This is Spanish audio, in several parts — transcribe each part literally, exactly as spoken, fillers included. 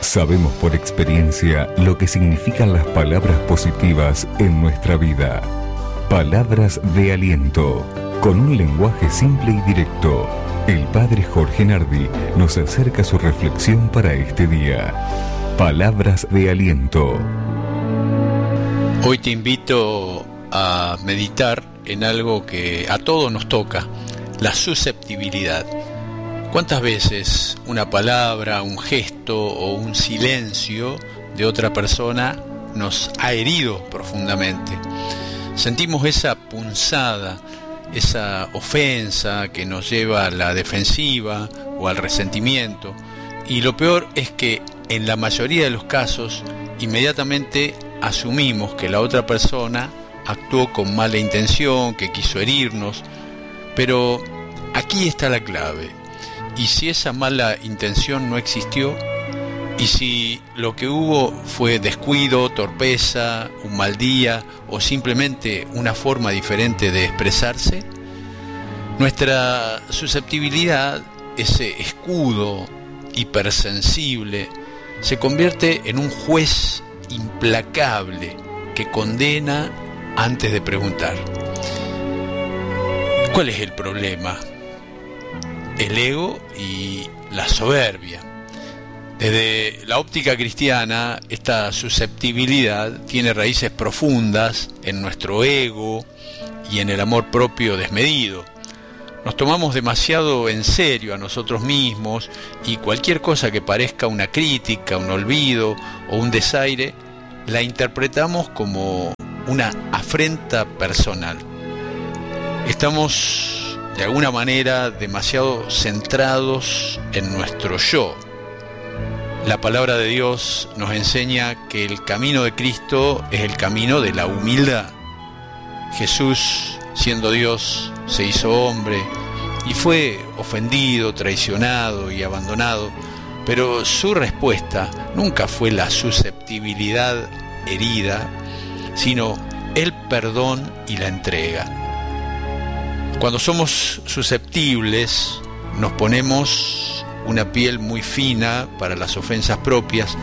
Sabemos por experiencia lo que significan las palabras positivas en nuestra vida. Palabras de aliento, con un lenguaje simple y directo. El Padre Jorge Nardi nos acerca su reflexión para este día. Palabras de aliento. Hoy te invito a meditar en algo que a todos nos toca, la susceptibilidad. ¿Cuántas veces una palabra, un gesto o un silencio de otra persona nos ha herido profundamente? Sentimos esa punzada, esa ofensa que nos lleva a la defensiva o al resentimiento. Y lo peor es que en la mayoría de los casos inmediatamente asumimos que la otra persona actuó con mala intención, que quiso herirnos. Pero aquí está la clave. ¿Y si esa mala intención no existió? ¿Y si lo que hubo fue descuido, torpeza, un mal día o simplemente una forma diferente de expresarse? Nuestra susceptibilidad, ese escudo hipersensible, se convierte en un juez implacable que condena antes de preguntar. ¿Cuál es el problema? El ego y la soberbia. Desde la óptica cristiana, esta susceptibilidad tiene raíces profundas en nuestro ego y en el amor propio desmedido. Nos tomamos demasiado en serio a nosotros mismos y cualquier cosa que parezca una crítica, un olvido o un desaire, la interpretamos como una afrenta personal. Estamos de alguna manera demasiado centrados en nuestro yo. La palabra de Dios nos enseña que el camino de Cristo es el camino de la humildad. Jesús, siendo Dios, se hizo hombre y fue ofendido, traicionado y abandonado, pero su respuesta nunca fue la susceptibilidad herida, sino el perdón y la entrega. Cuando somos susceptibles, nos ponemos una piel muy fina para las ofensas propias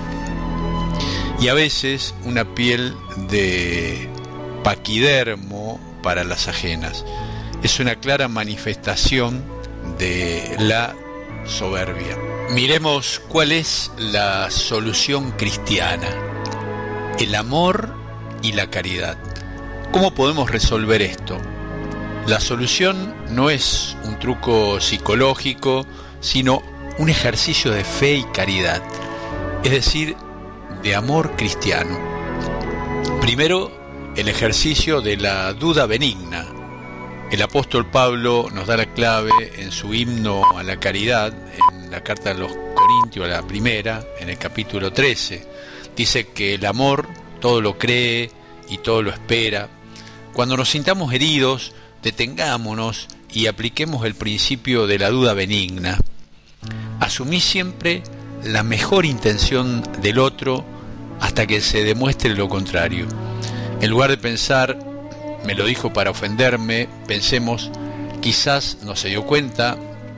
y a veces una piel de paquidermo para las ajenas. Es una clara manifestación de la soberbia. Miremos cuál es la solución cristiana: el amor y la caridad. ¿Cómo podemos resolver esto? La solución no es un truco psicológico, sino un ejercicio de fe y caridad, es decir, de amor cristiano. Primero, el ejercicio de la duda benigna. El apóstol Pablo nos da la clave en su himno a la caridad, en la carta a los Corintios, la primera, en el capítulo trece. Dice que el amor todo lo cree y todo lo espera. Cuando nos sintamos heridos, detengámonos y apliquemos el principio de la duda benigna. Asumí siempre la mejor intención del otro hasta que se demuestre lo contrario. En lugar de pensar, me lo dijo para ofenderme, pensemos, quizás no se dio cuenta,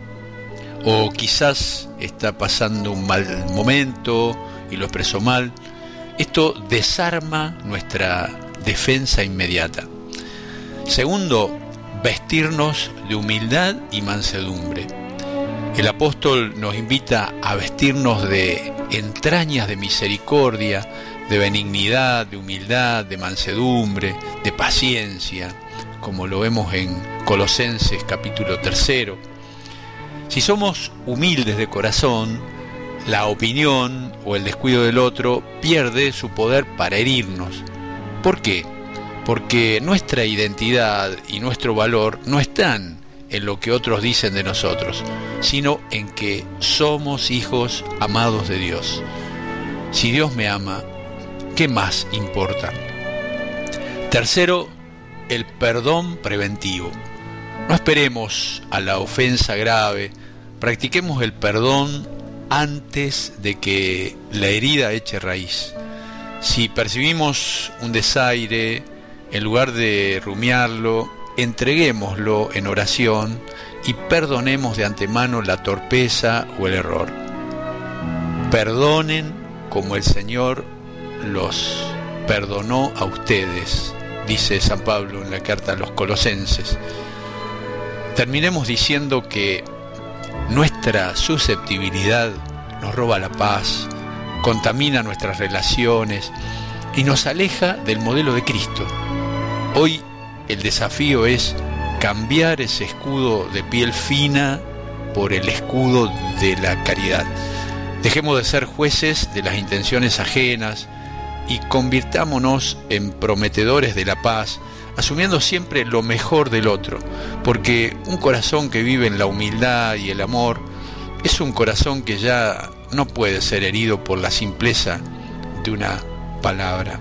o quizás está pasando un mal momento y lo expresó mal. Esto desarma nuestra defensa inmediata. Segundo, vestirnos de humildad y mansedumbre. El apóstol nos invita a vestirnos de entrañas de misericordia, de benignidad, de humildad, de mansedumbre, de paciencia, como lo vemos en Colosenses capítulo tercero. Si somos humildes de corazón, la opinión o el descuido del otro pierde su poder para herirnos. ¿Por qué? Porque nuestra identidad y nuestro valor no están en lo que otros dicen de nosotros, sino en que somos hijos amados de Dios. Si Dios me ama, ¿qué más importa? Tercero, el perdón preventivo. No esperemos a la ofensa grave, practiquemos el perdón antes de que la herida eche raíz. Si percibimos un desaire, en lugar de rumiarlo, entreguémoslo en oración y perdonemos de antemano la torpeza o el error. Perdonen como el Señor los perdonó a ustedes, dice San Pablo en la carta a los Colosenses. Terminemos diciendo que nuestra susceptibilidad nos roba la paz, contamina nuestras relaciones y nos aleja del modelo de Cristo. Hoy el desafío es cambiar ese escudo de piel fina por el escudo de la caridad. Dejemos de ser jueces de las intenciones ajenas y convirtámonos en prometedores de la paz, asumiendo siempre lo mejor del otro, porque un corazón que vive en la humildad y el amor es un corazón que ya no puede ser herido por la simpleza de una palabra.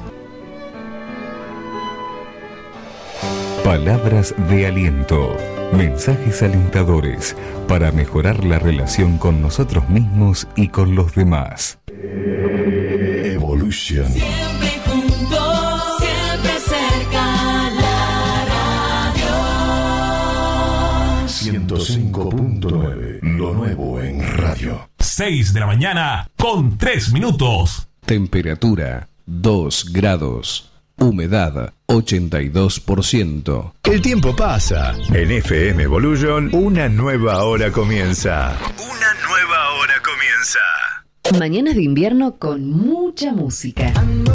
Palabras de aliento, mensajes alentadores para mejorar la relación con nosotros mismos y con los demás. Evolution. Siempre juntos, siempre cerca, la radio. ciento cinco punto nueve, lo nuevo en radio. seis de la mañana con tres minutos. Temperatura dos grados. Humedad ochenta y dos por ciento. El tiempo pasa. En F M Evolution, una nueva hora comienza. Una nueva hora comienza. Mañanas de invierno con mucha música.